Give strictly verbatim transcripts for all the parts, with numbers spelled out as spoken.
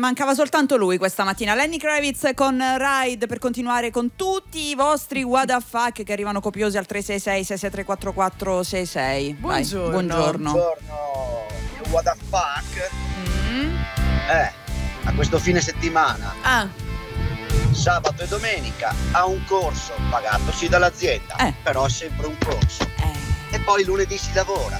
mancava soltanto lui questa mattina. Lenny Kravitz con Ride, per continuare con tutti i vostri what the fuck che arrivano copiosi al tre sei sei sei sei tre quattro quattro sei sei. Buongiorno. Buongiorno. Buongiorno. Il what the fuck? Mm. Eh, a questo fine settimana, Ah, sabato e domenica, ha un corso pagato sì dall'azienda, Eh. però è sempre un corso. Eh. E poi lunedì si lavora.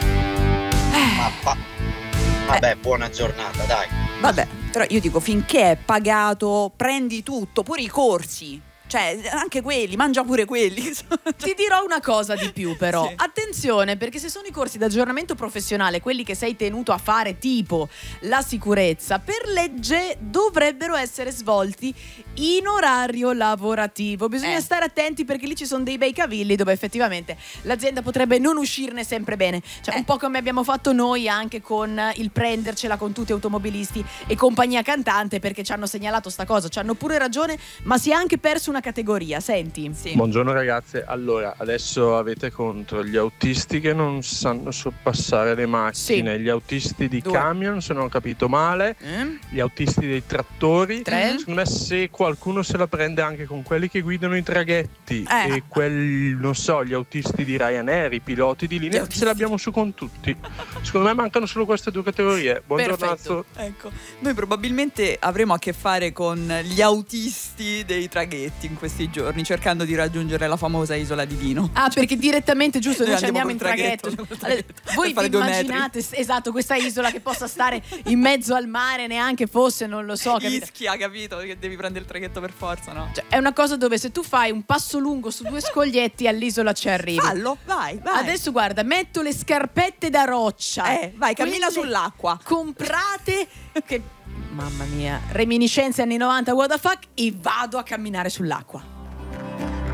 Eh. Ma va- vabbè, buona giornata, dai. Vabbè, però io dico, finché è pagato, prendi tutto, pure i corsi. Cioè, anche quelli, mangia pure quelli. ti dirò una cosa di più però. Sì. Attenzione, perché se sono i corsi d'aggiornamento professionale, quelli che sei tenuto a fare, tipo la sicurezza, per legge dovrebbero essere svolti in orario lavorativo. Bisogna Eh. stare attenti, perché lì ci sono dei bei cavilli dove effettivamente l'azienda potrebbe non uscirne sempre bene. Cioè Eh. un po' come abbiamo fatto noi anche con il prendercela con tutti automobilisti e compagnia cantante, perché ci hanno segnalato sta cosa, ci hanno pure ragione, ma si è anche perso una categoria. Senti. Sì. Buongiorno ragazze, allora adesso avete contro gli autisti che non sanno sorpassare le macchine, Sì. gli autisti di Due. camion, se non ho capito male, Eh? gli autisti dei trattori. Tre. Secondo me se qualcuno se la prende anche con quelli che guidano i traghetti Eh. e quelli, non so, gli autisti di Ryanair, i piloti di Gli linea, autisti. ce l'abbiamo su con tutti. Secondo me mancano solo queste due categorie. Buon Perfetto. giornato. Ecco, noi probabilmente avremo a che fare con gli autisti dei traghetti in questi giorni, cercando di raggiungere la famosa isola di Vino. Ah, perché direttamente, giusto, noi Noi ci andiamo in andiamo col traghetto. traghetto, col Allora, traghetto, voi per fare vi due metri. immaginate, s- esatto, questa isola che possa stare in mezzo al mare, neanche fosse, non lo so, capito? Ischia, capito? Che devi prendere il traghetto per forza, no? Cioè, è una cosa dove se tu fai un passo lungo su due scoglietti all'isola ci arrivi. Fallo, vai, vai. Adesso guarda, metto le scarpette da roccia. Eh, vai, cammina Quelle sull'acqua. Comprate che mamma mia, reminiscenze anni novanta, what the fuck, e vado a camminare sull'acqua.